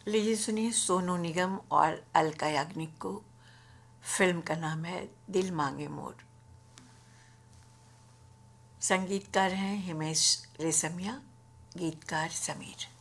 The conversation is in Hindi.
लीजिए सुनिए सोनू निगम और अलका याग्निक को। फिल्म का नाम है दिल मांगे मोर। संगीतकार हैं हिमेश रेशमिया, गीतकार समीर।